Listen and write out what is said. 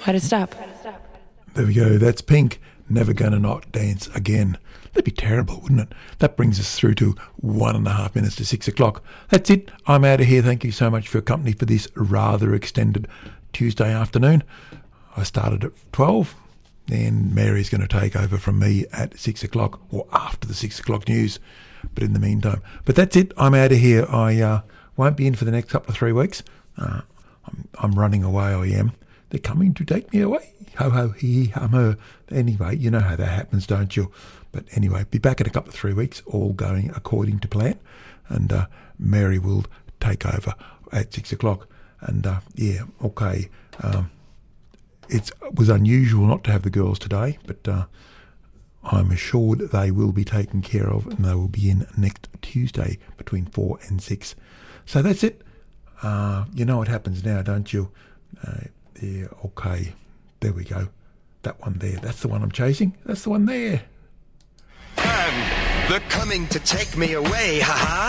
Why'd it stop? There we go. That's Pink. Never Gonna Not Dance Again. That'd be terrible, wouldn't it? That brings us through to 1.5 minutes to 6 o'clock. That's it. I'm out of here. Thank you so much for your company for this rather extended Tuesday afternoon. I started at 12. Then Mary's going to take over from me at 6 o'clock or after the 6 o'clock news. But in the meantime, but that's it. I'm out of here. I won't be in for the next couple of 3 weeks. I'm running away. I am. They're coming to take me away. Ho, ho, hee, hum, her. Anyway, you know how that happens, don't you? But anyway, be back in a couple of 3 weeks, all going according to plan. And Mary will take over at 6 o'clock. And yeah, okay. It was unusual not to have the girls today, but I'm assured they will be taken care of and they will be in next Tuesday between 4 and 6. So that's it. You know what happens now, don't you? Yeah, okay. There we go. That one there. That's the one I'm chasing. That's the one there. And they're coming to take me away, ha-ha.